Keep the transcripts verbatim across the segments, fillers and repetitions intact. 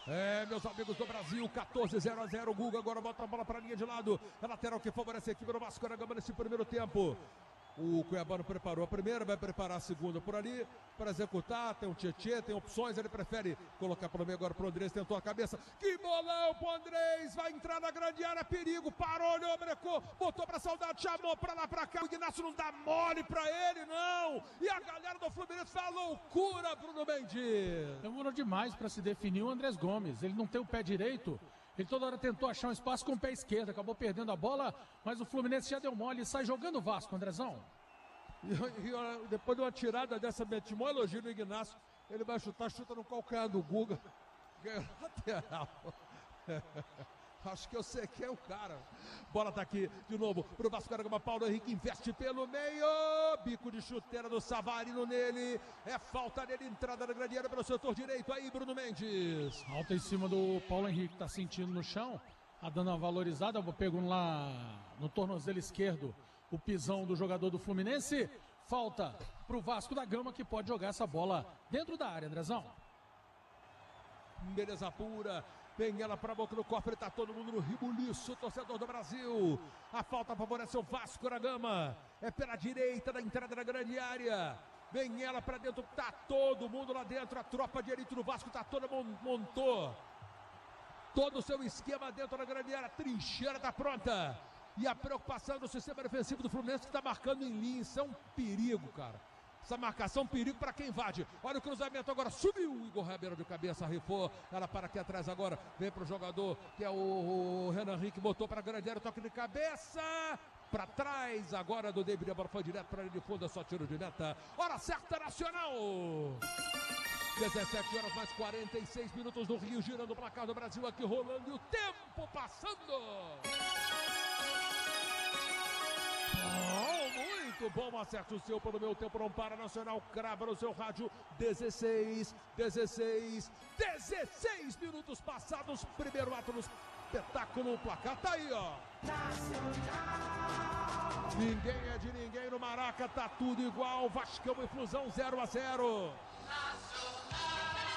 É, meus amigos do Brasil, quatorze a zero a zero. O Guga agora bota a bola para a linha de lado. É lateral que favorece a equipe do Vasco da Gama nesse primeiro tempo. O Cuiabano preparou a primeira, vai preparar a segunda por ali para executar. Tem um Tietê, tem opções. Ele prefere colocar pelo meio agora para o Andrés. Tentou a cabeça. Que bolão pro Andrés. Vai entrar na grande área. Perigo. Parou, olhou, brecou. Botou para Saudade. Chamou para lá, para cá. O Ignacio não dá mole para ele, não. E a galera do Fluminense fala loucura, Bruno Mendes. Demorou demais para se definir o Andrés Gomes. Ele não tem o pé direito. Ele toda hora tentou achar um espaço com o pé esquerdo, acabou perdendo a bola, mas o Fluminense já deu mole e sai jogando o Vasco, Andrezão. E, e depois de uma tirada dessa, mete um elogio no Ignacio, ele vai chutar, chuta no calcanhar do Guga. Lateral. Acho que eu sei quem é o cara. Bola tá aqui de novo pro Vasco da Gama. Paulo Henrique investe pelo meio. Bico de chuteira do Savarino nele. É falta dele, entrada na grande área pelo setor direito. Aí, Bruno Mendes. Alta em cima do Paulo Henrique, tá sentindo no chão. Tá dando uma valorizada. Pegando lá no tornozelo esquerdo o pisão do jogador do Fluminense. Falta pro Vasco da Gama, que pode jogar essa bola dentro da área, Andrezão. Beleza pura. Vem ela para a boca do cofre, tá todo mundo no ribuliço, torcedor do Brasil. A falta favorece o Vasco da Gama. É pela direita da entrada da grande área. Vem ela para dentro, tá todo mundo lá dentro. A tropa de elite do Vasco tá toda, montou todo o seu esquema dentro da grande área. A trincheira tá pronta. E a preocupação do sistema defensivo do Fluminense que tá marcando em linha. Isso é um perigo, cara. Essa marcação, perigo para quem invade. Olha o cruzamento agora, subiu o Igor Ribeiro de cabeça, rifou. Ela para aqui atrás agora, vem pro jogador que é o, o Renan Henrique, botou para a grande área, toque de cabeça. Para trás agora do David, a bola foi direto para ele de fundo, é só tiro de meta. Hora certa, Nacional. dezessete horas mais quarenta e seis minutos do Rio, girando o placar do Brasil aqui rolando e o tempo passando. Oh, muito bom, acerte o seu pelo meu tempo, não para, Nacional, crava no seu rádio, dezesseis, dezesseis, dezesseis minutos passados, primeiro ato no espetáculo, o placar tá aí, ó. Nacional. Ninguém é de ninguém no Maraca, tá tudo igual, Vascão e Flusão zero a zero. Nacional.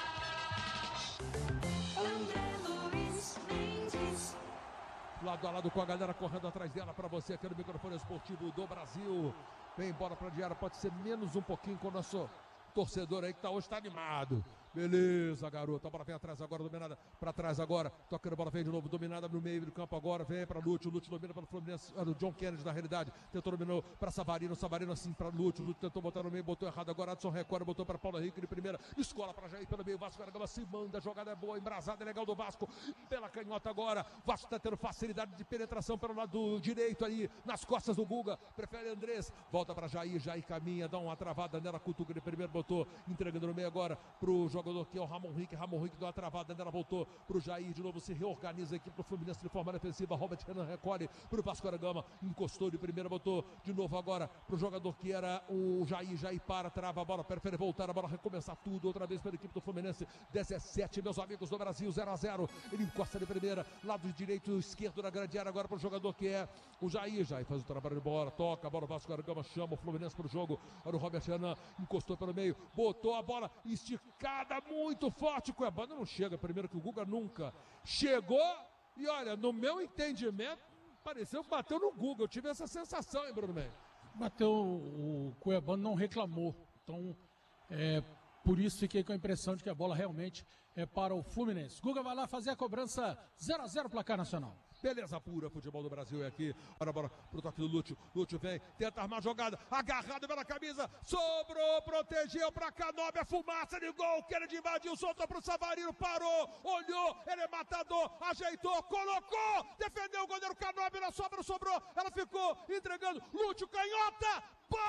André Luiz Mendes. Lado a lado com a galera correndo atrás dela para você aqui no microfone esportivo do Brasil. Vem embora para a diária, pode ser menos um pouquinho com o nosso torcedor aí que tá, hoje está animado. Beleza, garoto. A bola vem atrás agora, dominada para trás agora. Tocando a bola, vem de novo, dominada no meio do campo agora. Vem para Lúcio. Lúcio domina para o Fluminense. Ah, o John Kennedy, na realidade. Tentou, dominou para Savarino. Savarino assim para Lúcio. Lúcio tentou botar no meio, botou errado agora. Adson recorre, botou para Paulo Henrique de primeira. Escola para Jair pelo meio. Vasco da Gama se manda. A jogada é boa, embrasada, é legal do Vasco. Pela canhota agora. Vasco está tendo facilidade de penetração pelo lado direito aí, nas costas do Guga. Prefere Andrés. Volta para Jair. Jair caminha, dá uma travada nela. Cutuca de primeiro, botou. Entregando no meio agora pro jogador que é o Ramon Henrique. Ramon Henrique deu uma travada nela, voltou pro Jair. De novo se reorganiza a equipe do Fluminense de forma defensiva. Robert Renan recolhe pro Vasco da Gama. Encostou de primeira, botou de novo agora pro jogador que era o Jair. Jair para, trava a bola, prefere voltar a bola, recomeçar tudo outra vez pela equipe do Fluminense. dezessete, meus amigos do Brasil, zero a zero. Ele encosta de primeira, lado direito, esquerdo na grande área agora pro jogador que é o Jair. Jair faz o trabalho de bola, toca a bola, o Vasco da Gama chama o Fluminense pro jogo. Olha o Robert Renan, encostou pelo meio, botou a bola esticada muito forte. O Cuiabano não chega, primeiro que o Guga nunca chegou. E olha, no meu entendimento, pareceu que bateu no Guga. Eu tive essa sensação, hein, Bruno Mendes? Bateu, o Cuiabano não reclamou. Então, é, por isso fiquei com a impressão de que a bola realmente é para o Fluminense. Guga vai lá fazer a cobrança, zero a zero placar Nacional. Beleza pura, futebol do Brasil é aqui. Olha a bola pro toque do Lúcio. Lúcio vem, tenta armar a jogada. Agarrado pela camisa. Sobrou, protegeu pra Canóbia. Fumaça de gol. Kennedy invadiu, soltou pro Savarino. Parou, olhou. Ele é matador. Ajeitou, colocou. Defendeu o goleiro Canóbia. Na sobra, sobrou. Ela ficou entregando. Lúcio, canhota.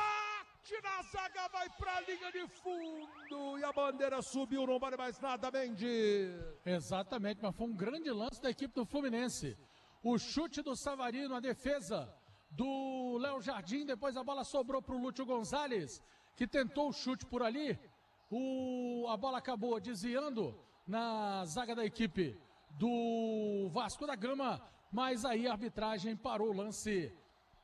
Bate na zaga, vai pra linha de fundo. E a bandeira subiu, não vale mais nada, Mendes. Exatamente, mas foi um grande lance da equipe do Fluminense. O chute do Savarino, a defesa do Léo Jardim, depois a bola sobrou para o Lúcio Gonzalez, que tentou o chute por ali. O, a bola acabou desviando na zaga da equipe do Vasco da Gama, mas aí a arbitragem parou o lance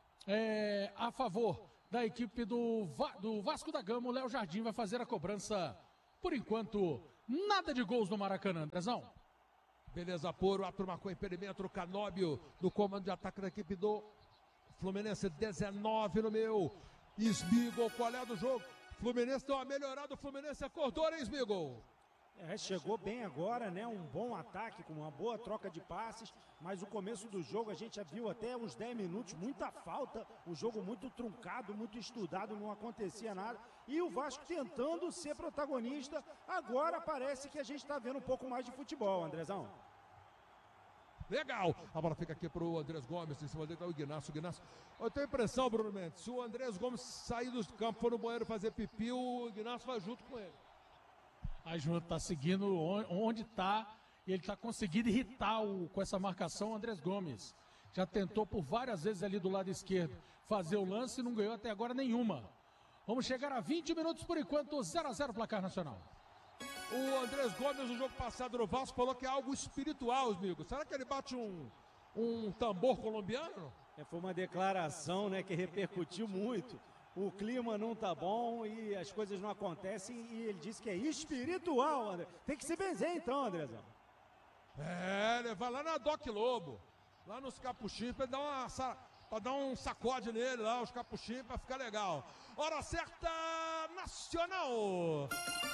é, a favor da equipe do, Va, do Vasco da Gama. O Léo Jardim vai fazer a cobrança. Por enquanto, nada de gols no Maracanã, Andrezão. Beleza puro, a turma com impedimento, Canóbio no comando de ataque da equipe do Fluminense, dezenove no meu. Smigol, qual é do jogo? Fluminense deu uma melhorada, o Fluminense acordou, hein, Smigol? É, chegou bem agora, né? Um bom ataque, com uma boa troca de passes, mas o começo do jogo a gente já viu até uns dez minutos, muita falta, o jogo muito truncado, muito estudado, não acontecia nada. E o Vasco tentando ser protagonista, agora parece que a gente está vendo um pouco mais de futebol, Andrezão. Legal, a bola fica aqui pro Andrés Gomes, em cima dele tá o Ignacio, Ignacio. Eu tenho a impressão, Bruno Mendes, se o Andrés Gomes sair do campo, for no banheiro fazer pipi, o Ignacio vai junto com ele. A Junta está seguindo onde está e ele está conseguindo irritar o, com essa marcação o Andrés Gomes. Já tentou por várias vezes ali do lado esquerdo fazer o lance e não ganhou até agora nenhuma. Vamos chegar a vinte minutos por enquanto, zero a zero placar nacional. O Andrés Gomes, no jogo passado no Vasco, falou que é algo espiritual, amigos. Será que ele bate um, um tambor colombiano? É, foi uma declaração, né, que repercutiu muito. O clima não tá bom e as coisas não acontecem e ele disse que é espiritual, André. Tem que se benzer então, Andrezão. É, ele vai lá na Doc Lobo, lá nos capuchinhos, pra dar, uma, pra dar um sacode nele lá, os capuchinhos, pra ficar legal. Hora certa, Nacional!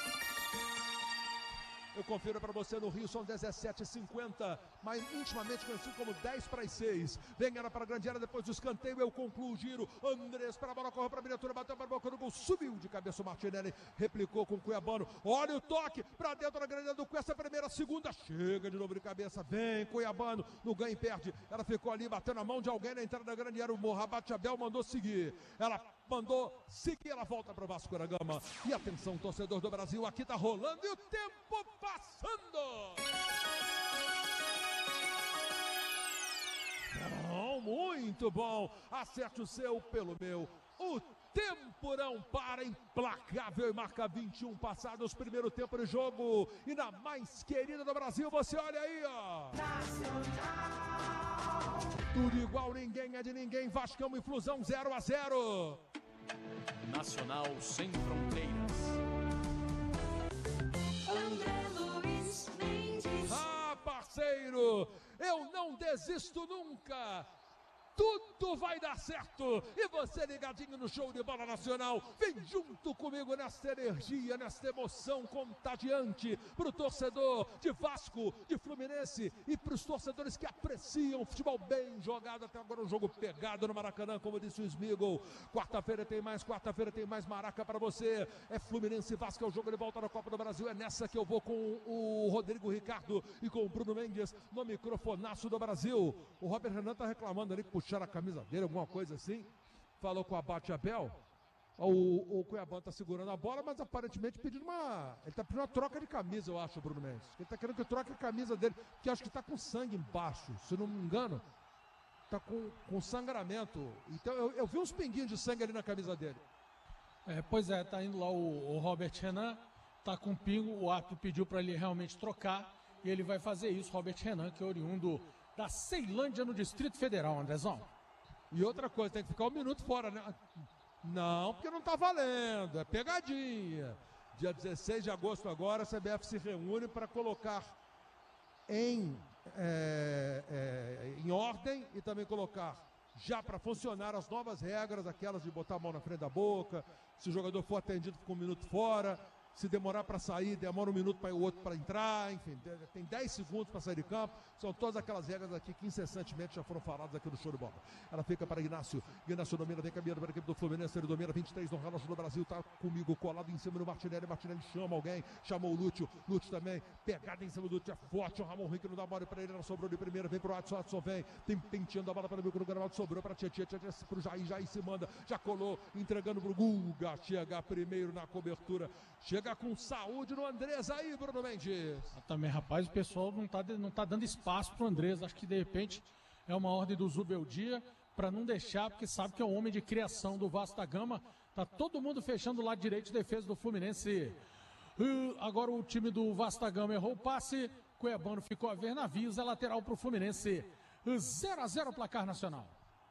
Eu confiro para você no Rio, são dezessete e cinquenta, mas intimamente conhecido como dez para as seis. Vem ela para a grande área, depois do escanteio, eu concluo o giro. Andrés para a bola, correu para a miniatura, bateu para a boca do gol, subiu de cabeça o Martinelli, replicou com o Cuiabano. Olha o toque para dentro da grande área do Cuesta, primeira, segunda, chega de novo de cabeça, vem Cuiabano, no ganho e perde. Ela ficou ali, batendo a mão de alguém na entrada da grande área, o Morrabat Abel mandou seguir. Ela mandou seguir, ela volta para o Vasco da Gama. E atenção, torcedor do Brasil, aqui tá rolando e o tempo passando. Bom, muito bom. Acerte o seu pelo meu. O tempo não para, implacável, e marca vinte e um passados, primeiro tempo de jogo. E na mais querida do Brasil, você olha aí, ó. Nacional. Tudo igual, ninguém é de ninguém. Vascão e Flusão zero a zero. Nacional sem fronteiras. André Luiz Mendes. Ah, parceiro, eu não desisto nunca. Tudo vai dar certo. E você ligadinho no show de bola nacional, vem junto comigo nessa energia, nessa emoção contagiante pro torcedor de Vasco, de Fluminense e pros torcedores que apreciam o futebol bem jogado. Até agora um jogo pegado no Maracanã, como disse o Smigol. Quarta-feira tem mais, quarta-feira tem mais Maraca para você. É Fluminense e Vasco, é o jogo de volta na Copa do Brasil. É nessa que eu vou com o Rodrigo Ricardo e com o Bruno Mendes no microfonaço do Brasil. O Robert Renan tá reclamando ali que puxaram a camisa dele, alguma coisa assim. Falou com o Abate Abel. O, o Cuiabá tá segurando a bola, mas aparentemente pedindo uma. Ele tá pedindo uma troca de camisa, eu acho, Bruno Mendes. Ele tá querendo que eu troque a camisa dele, que acho que tá com sangue embaixo, se não me engano. Tá com, com sangramento. Então eu, eu vi uns pinguinhos de sangue ali na camisa dele. É, pois é, tá indo lá o, o Robert Renan, tá com pingo, o árbitro pediu para ele realmente trocar e ele vai fazer isso. Robert Renan, que é oriundo da Ceilândia, no Distrito Federal, Andrezão. E outra coisa, tem que ficar um minuto fora, né? Não, porque não tá valendo, é pegadinha. Dia dezesseis de agosto agora, a C B F se reúne para colocar em, é, é, em ordem e também colocar já para funcionar as novas regras, aquelas de botar a mão na frente da boca, se o jogador for atendido, fica um minuto fora. Se demorar para sair, demora um minuto para o outro para entrar, enfim, tem dez segundos para sair de campo. São todas aquelas regras aqui que incessantemente já foram faladas aqui no show de bola. Ela fica para Ignacio. Ignacio domina, vem caminhando para a equipe do Fluminense. Ele domina vinte e três no relógio do Brasil. Tá comigo colado em cima do Martinelli. Martinelli chama alguém, chamou o Lúcio. Lúcio também, pegada em cima do Lúcio. É forte. O Ramon Henrique não dá bola para ele. Ela sobrou de primeira, vem para o Adson. Adson vem, tem penteando a bola para o micro gramado. Sobrou para Tietchan. Tietchan para o Jair. Jair se manda, já colou, entregando para o Guga. Chega primeiro na cobertura. Chega com saúde no Andrés aí, Bruno Mendes. Também, rapaz, o pessoal não tá, não tá dando espaço pro Andrés. Acho que de repente é uma ordem do Zubeldia para não deixar, porque sabe que é o homem de criação do Vasco da Gama. Tá todo mundo fechando o lado direito de defesa do Fluminense. Uh, agora o time do Vasco da Gama errou o passe. Cuiabano ficou a ver navios, é lateral pro Fluminense. zero a zero placar nacional.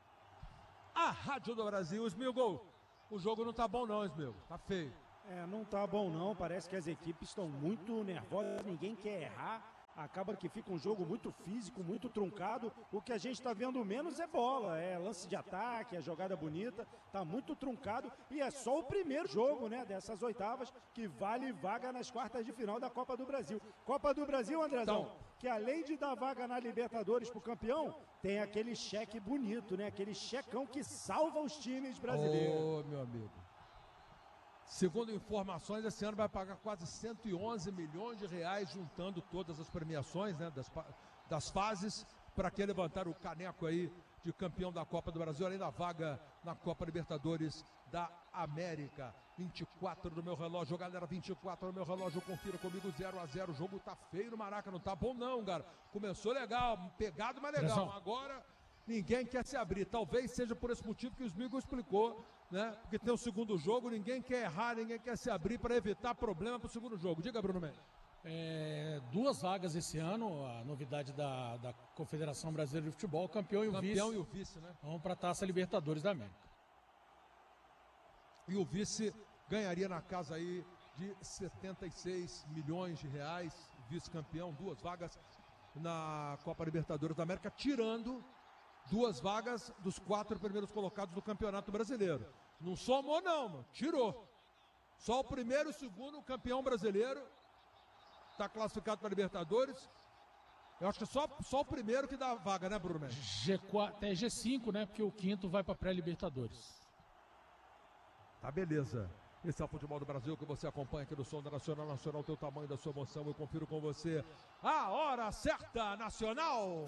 A Rádio do Brasil, Smigol. O jogo não tá bom não, Smigol. Tá feio. É, não tá bom não, parece que as equipes estão muito nervosas, ninguém quer errar. acaba que fica um jogo muito físico, muito truncado. O que a gente está vendo menos é bola, é lance de ataque, é jogada bonita, está muito truncado e é só o primeiro jogo, né, dessas oitavas que vale vaga nas quartas de final da Copa do Brasil. Copa do Brasil, Andrezão, Então, que além de dar vaga na Libertadores pro campeão, tem aquele cheque bonito, né, aquele checão que salva os times brasileiros. Ô, meu amigo. Segundo informações, esse ano vai pagar quase cento e onze milhões de reais, juntando todas as premiações, né, das, das fases, para que levantar o caneco aí de campeão da Copa do Brasil, além da vaga na Copa Libertadores da América. vinte e quatro no meu relógio, galera, vinte e quatro no meu relógio, confira comigo, zero a zero, o jogo tá feio no Maraca, não tá bom não, cara. Começou legal, pegado, mas legal. Agora ninguém quer se abrir, talvez seja por esse motivo que o Smigo explicou, né? Porque tem o segundo jogo, ninguém quer errar, ninguém quer se abrir para evitar problema pro segundo jogo. Diga, Bruno Mendes. É, duas vagas esse ano, a novidade da, da Confederação Brasileira de Futebol, campeão e o Campeão vice. e o vice, né? Vão para a Taça Libertadores da América. E o vice ganharia na casa aí de setenta e seis milhões de reais, vice-campeão, duas vagas na Copa Libertadores da América, tirando duas vagas dos quatro primeiros colocados do Campeonato Brasileiro. Não somou não, mano. Tirou. Só o primeiro e o segundo, o campeão brasileiro, está classificado para a Libertadores. Eu acho que é só, só o primeiro que dá vaga, né, Bruno Mendes? G quatro, até G cinco, né? Porque o quinto vai para pré-Libertadores. Tá, beleza. Esse é o Futebol do Brasil que você acompanha aqui no Som da Nacional. Nacional, o teu tamanho da sua emoção. Eu confiro com você a hora certa, Nacional.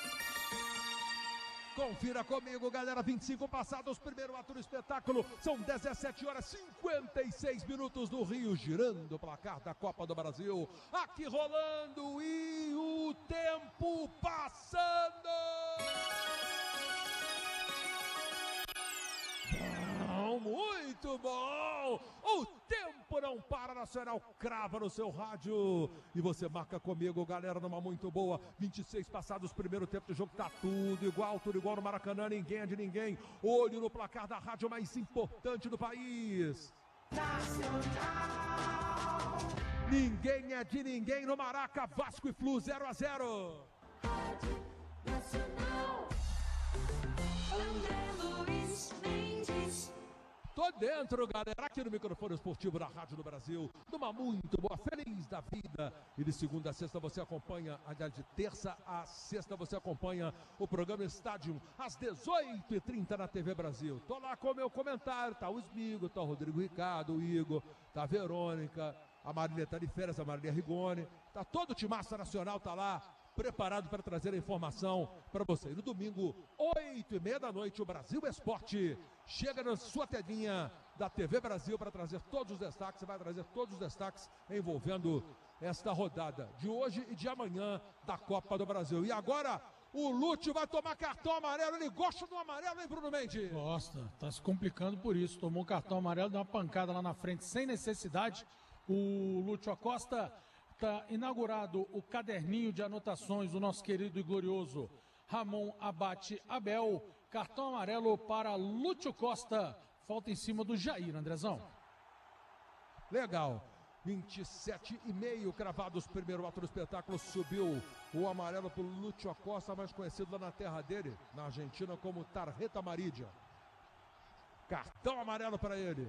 Confira comigo, galera, vinte e cinco passados, primeiro ato do espetáculo, são dezessete horas e cinquenta e seis minutos do Rio, girando o placar da Copa do Brasil, aqui rolando e o tempo passando! Bom, muito bom! O tempo não para, Nacional crava no seu rádio. E você marca comigo, galera, numa muito boa. vinte e seis passados, primeiro tempo do jogo, tá tudo igual, tudo igual no Maracanã, ninguém é de ninguém. Olho no placar da rádio mais importante do país. Nacional! Ninguém é de ninguém no Maraca, Vasco e Flu, zero a zero. Rádio Nacional. André Luiz Mendes. Tô dentro, galera, aqui no microfone esportivo da Rádio do Brasil, numa muito boa, feliz da vida. E de segunda a sexta você acompanha, aliás, de terça a sexta você acompanha o programa Estádio às dezoito e trinta na T V Brasil. Tô lá com o meu comentário, tá o Smigo, tá o Rodrigo Ricardo, o Igor, tá a Verônica, a Marília tá de férias, a Marília Rigoni, tá todo o timaço nacional, tá lá, preparado para trazer a informação para você. E no domingo, oito e meia da noite, o Brasil Esporte chega na sua telinha da T V Brasil para trazer todos os destaques, vai trazer todos os destaques envolvendo esta rodada de hoje e de amanhã da Copa do Brasil. E agora, o Lúcio vai tomar cartão amarelo, ele gosta do amarelo, hein, Bruno Mendes? Gosta, tá se complicando por isso, tomou um cartão amarelo, deu uma pancada lá na frente sem necessidade. O Lúcio Acosta. Está inaugurado o caderninho de anotações do nosso querido e glorioso Ramon Abate Abel. Cartão amarelo para Lúcio Costa. Falta em cima do Jair, Andrezão. Legal. vinte e sete e meio cravados. Primeiro ato do espetáculo. Subiu o amarelo para o Lúcio Acosta, mais conhecido lá na terra dele, na Argentina, como Tarjeta Amarilla. Cartão amarelo para ele.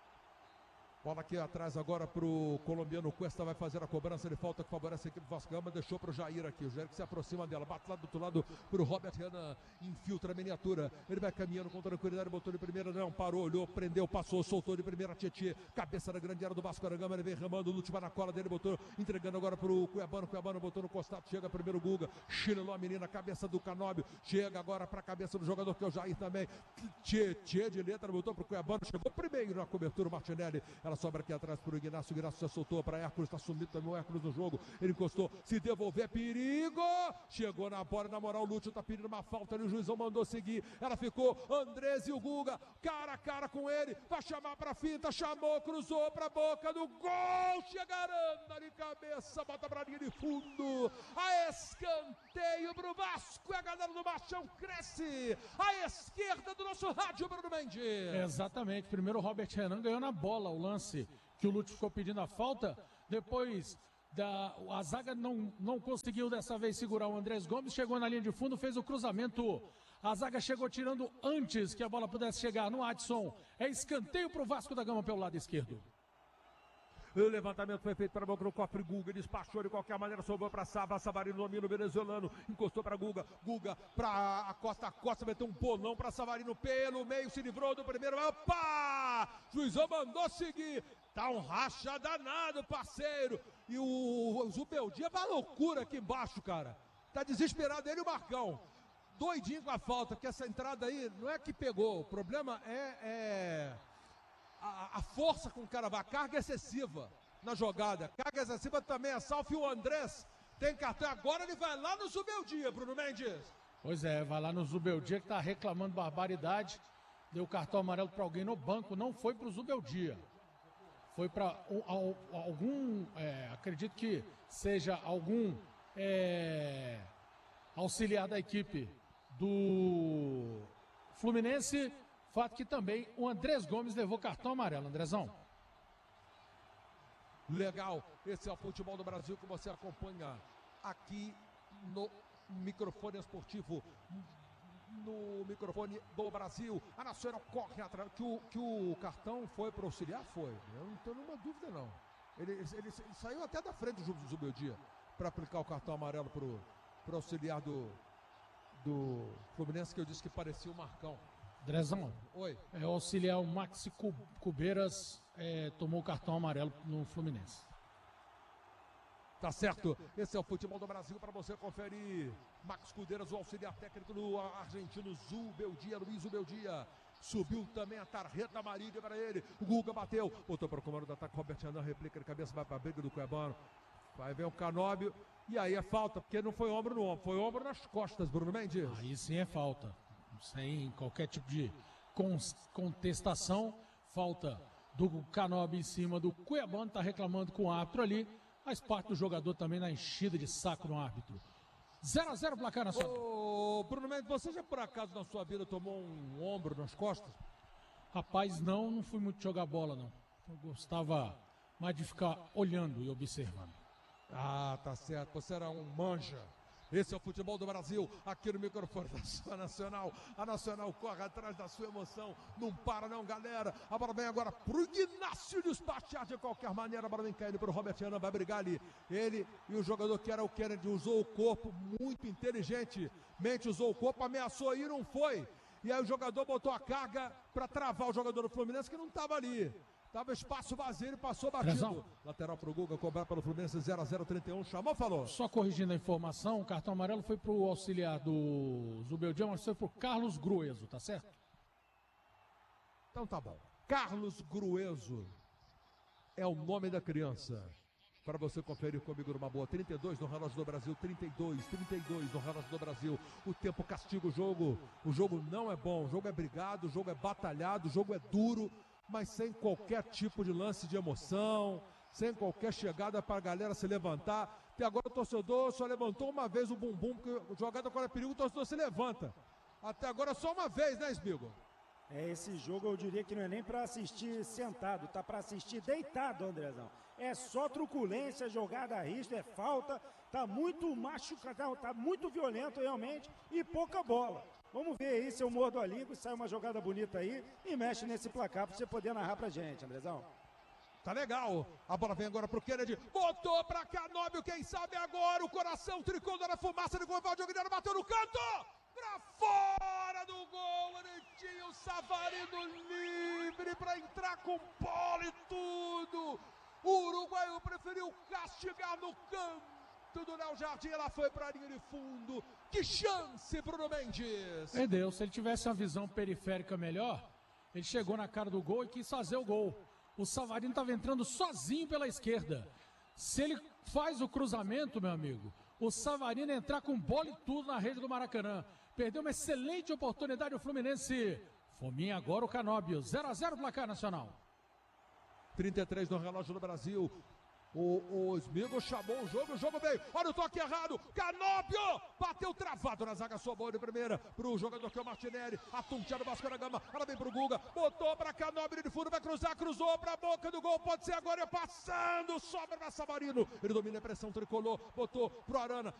Bola aqui atrás agora para o colombiano Cuesta, vai fazer a cobrança de falta que favorece a equipe Vasco Gama, deixou para o Jair aqui, o Jair que se aproxima dela, bate lá do outro lado para o Robert Renan, infiltra a miniatura, ele vai caminhando com tranquilidade, botou de primeira, não, parou, olhou, prendeu, passou, soltou de primeira, Tietê, cabeça da grande área do Vasco da Gama, ele vem remando, o Lúcio vai na cola dele, botou, entregando agora para o Cuiabano, Cuiabano botou no costado, chega primeiro o Guga, chinelou a menina, cabeça do Canóbio, chega agora para a cabeça do jogador que é o Jair também, Tietê de letra, botou para o Cuiabano, chegou primeiro na cobertura, o Martinelli, ela sobra aqui atrás para o Ignacio, o Ignacio já soltou para Hércules, está sumido também o Hércules no jogo, ele encostou, se devolver, perigo, chegou na bola, na moral, o Lúcio está pedindo uma falta ali, o juizão mandou seguir, ela ficou, Andrés e o Guga, cara a cara com ele, vai chamar para finta, chamou, cruzou para a boca do gol, chegarando ali cabeça, bota para a linha de fundo, a escanteio para o Vasco, e a galera do Machão cresce, à esquerda do nosso rádio, Bruno Mendes. Exatamente, primeiro o Robert Renan ganhou na bola o lance, que o Lúcio ficou pedindo a falta, depois Da, a zaga não, não conseguiu dessa vez segurar o Andrés Gomes, chegou na linha de fundo, fez o cruzamento. A zaga chegou tirando antes que a bola pudesse chegar no Adson. É escanteio para o Vasco da Gama pelo lado esquerdo. O levantamento foi feito para a boca do cofre. Guga despachou de qualquer maneira, sobrou para Sava. Savarino domina o venezuelano, encostou para Guga. Guga para a Costa. A Costa meteu um bolão para Savarino pelo meio, se livrou do primeiro. Opa! Juizão mandou seguir. Tá um racha danado, parceiro. E o Zubeldia vai loucura aqui embaixo, cara. Tá desesperado ele e o Marcão. Doidinho com a falta, porque essa entrada aí não é que pegou. O problema é... é... A, a força com o cara vai, a carga excessiva na jogada, carga excessiva também, a Salf e o Andrés tem cartão, agora ele vai lá no Zubeldia, Bruno Mendes. Pois é, vai lá no Zubeldia que tá reclamando barbaridade, deu cartão amarelo para alguém no banco, não foi pro Zubeldia, foi para algum, é, acredito que seja algum é, auxiliar da equipe do Fluminense. Fato que também o Andrés Gomes levou cartão amarelo, Andrezão. Legal, esse é o futebol do Brasil que você acompanha aqui no microfone esportivo, no microfone do Brasil. A Nacional corre atrás, que o, que o cartão foi para auxiliar? Foi, eu não tenho nenhuma dúvida não. Ele, ele, ele saiu até da frente do Zubeldia para aplicar o cartão amarelo para o auxiliar do, do Fluminense, que eu disse que parecia o Marcão. Drezão, oi. É, o auxiliar o Maxi Cubeiras é, tomou o cartão amarelo no Fluminense. Tá certo, esse é o futebol do Brasil para você conferir. Max Cudeiras, o auxiliar técnico do argentino Zubeldia, Luiz Zubeldia. Subiu também a tarjeta amarela para ele. O Guga bateu, botou para o comando do ataque. Robert Renan replica de cabeça, vai para a briga do Cuiabano. Vai ver o Canóbio. E aí é falta, porque não foi ombro no ombro, foi ombro nas costas, Bruno Mendes. Aí sim é falta. Sem qualquer tipo de contestação, falta do Canóbio em cima do Cuiabano, está reclamando com o árbitro ali, faz parte do jogador também na enchida de saco no árbitro. zero a zero placar nacional. Ô, Bruno Mendes, você já por acaso na sua vida tomou um ombro nas costas? Rapaz, não, não fui muito jogar bola não, eu gostava mais de ficar olhando e observando. Ah, tá certo, você era um manja. Esse é o futebol do Brasil, aqui no microfone da sua Nacional. A Nacional corre atrás da sua emoção. Não para não, galera. A bola vem agora pro Ignácio despachar de qualquer maneira. A bola vem caindo pro Robert Renan, vai brigar ali. Ele e o jogador que era o Kennedy usou o corpo muito inteligentemente, usou o corpo, ameaçou aí, não foi. E aí o jogador botou a carga para travar o jogador do Fluminense que não estava ali. Tava espaço vazio, ele passou batido. Razão. Lateral pro Guga, cobrar pelo Fluminense, zero a zero, trinta e um. Chamou, falou. Só corrigindo a informação, o cartão amarelo foi pro auxiliar do Zubeldia, mas foi pro Carlos Grueso, tá certo? Então tá bom. Carlos Grueso é o nome da criança. Para você conferir comigo numa boa. trinta e dois no relógio do Brasil, trinta e dois, trinta e dois no relógio do Brasil. O tempo castiga o jogo. O jogo não é bom, o jogo é brigado, o jogo é batalhado, o jogo é duro, mas sem qualquer tipo de lance de emoção, sem qualquer chegada para a galera se levantar. Até agora o torcedor só levantou uma vez o bumbum, porque jogada agora é perigo, o torcedor se levanta. Até agora só uma vez, né, Sbigo? É, esse jogo eu diria que não é nem para assistir sentado, tá para assistir deitado, Andrezão. É só truculência, jogada a risco, é falta, tá muito machucado, tá muito violento realmente e pouca bola. Vamos ver aí se eu mordo a língua e sai uma jogada bonita aí e mexe nesse placar pra você poder narrar pra gente, Andrezão. Tá legal. A bola vem agora pro Kennedy. Botou pra Canóbio, quem sabe agora. O coração tricolor na fumaça de gol. O Guilherme bateu no canto. Pra fora do gol. Ele tinha o Savarino livre pra entrar com bola e tudo. O uruguaio preferiu castigar no canto do Léo Jardim. Ela foi pra linha de fundo. Que chance, Bruno Mendes. Meu Deus, se ele tivesse uma visão periférica melhor, ele chegou na cara do gol e quis fazer o gol. O Savarino estava entrando sozinho pela esquerda. Se ele faz o cruzamento, meu amigo, o Savarino entrar com bola e tudo na rede do Maracanã. Perdeu uma excelente oportunidade o Fluminense. Fominha agora o Canóbio. zero a zero placar nacional. trinta e três no relógio do Brasil. O, o Smigo chamou o jogo, o jogo veio. Olha o toque errado. Canóbio bateu travado na zaga, sobrou de primeira pro jogador que é o Martinelli. A Tuntia do Vasco da Gama. Ela vem pro Guga, botou pra Canóbio de fundo, vai cruzar, cruzou pra boca do gol. Pode ser agora, passando, sobra pra Savarino. Ele domina a pressão tricolor, botou pro Arana.